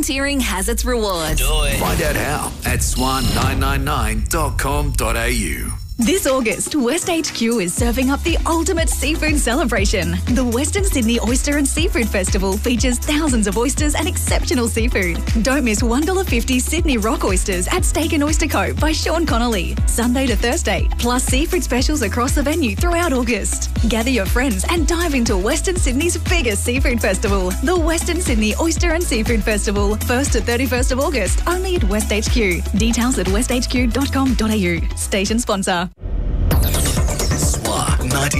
Volunteering has its rewards. Do it. Find out how at swan999.com.au. This August, West HQ is serving up the ultimate seafood celebration. The Western Sydney Oyster and Seafood Festival features thousands of oysters and exceptional seafood. Don't miss $1.50 Sydney Rock Oysters at Steak and Oyster Co. by Sean Connolly, Sunday to Thursday, plus seafood specials across the venue throughout August. Gather your friends and dive into Western Sydney's biggest seafood festival, the Western Sydney Oyster and Seafood Festival, 1st to 31st of August, only at West HQ. Details at westhq.com.au. Station sponsor. SWA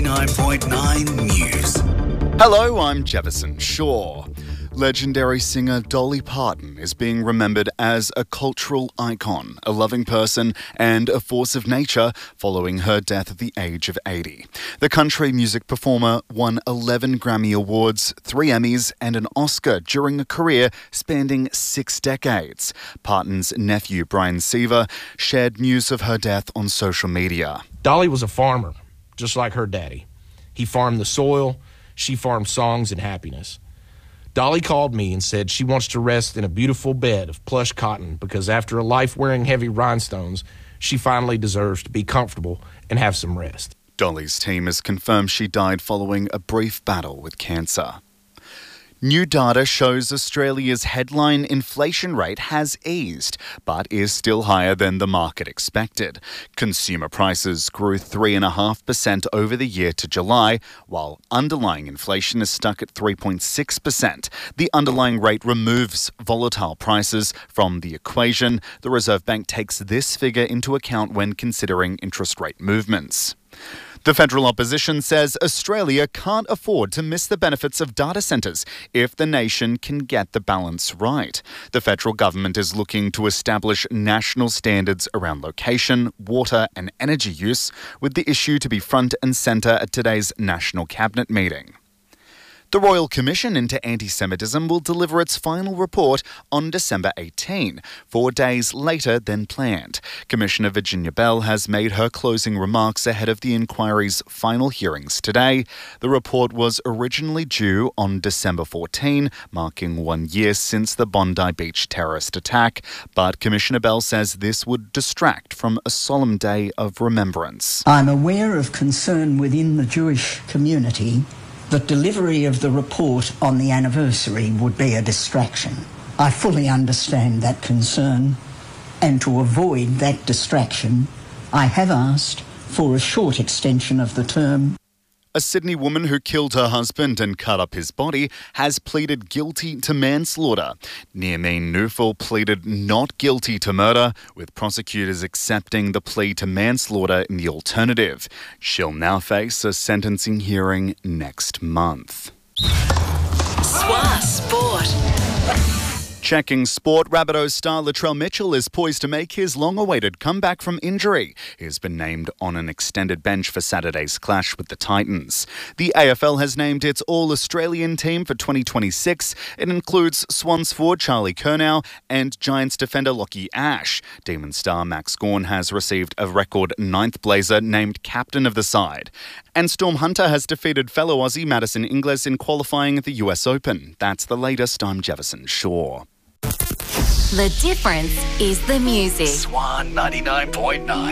99.9 News. Hello, I'm Jefferson Shaw. Legendary singer Dolly Parton is being remembered as a cultural icon, a loving person, and a force of nature following her death at the age of 80. The country music performer won 11 Grammy Awards, 3 Emmys, and an Oscar during a career spanning 6 decades. Parton's nephew, Brian Seaver, shared news of her death on social media. Dolly was a farmer, just like her daddy. He farmed the soil, she farmed songs and happiness. Dolly called me and said she wants to rest in a beautiful bed of plush cotton because after a life wearing heavy rhinestones, she finally deserves to be comfortable and have some rest. Dolly's team has confirmed she died following a brief battle with cancer. New data shows Australia's headline inflation rate has eased, but is still higher than the market expected. Consumer prices grew 3.5% over the year to July, while underlying inflation is stuck at 3.6%. The underlying rate removes volatile prices from the equation. The Reserve Bank takes this figure into account when considering interest rate movements. The federal opposition says Australia can't afford to miss the benefits of data centres if the nation can get the balance right. The federal government is looking to establish national standards around location, water and energy use, with the issue to be front and centre at today's National Cabinet meeting. The Royal Commission into Anti-Semitism will deliver its final report on December 18, 4 days later than planned. Commissioner Virginia Bell has made her closing remarks ahead of the inquiry's final hearings today. The report was originally due on December 14, marking 1 year since the Bondi Beach terrorist attack, but Commissioner Bell says this would distract from a solemn day of remembrance. I'm aware of concern within the Jewish community that delivery of the report on the anniversary would be a distraction. I fully understand that concern, and to avoid that distraction, I have asked for a short extension of the term. A Sydney woman who killed her husband and cut up his body has pleaded guilty to manslaughter. Niameen Nufel pleaded not guilty to murder, with prosecutors accepting the plea to manslaughter in the alternative. She'll now face a sentencing hearing next month. SWA Sport. Checking sport, Rabbitohs star Latrell Mitchell is poised to make his long-awaited comeback from injury. He's been named on an extended bench for Saturday's clash with the Titans. The AFL has named its All-Australian team for 2026. It includes Swans forward Charlie Curnow and Giants defender Lockie Ash. Demon star Max Gawn has received a record 9th Blazer named captain of the side. And Storm Hunter has defeated fellow Aussie Madison Inglis in qualifying at the US Open. That's the latest. I'm Jefferson Shaw. The difference is the music. SWA 99.9.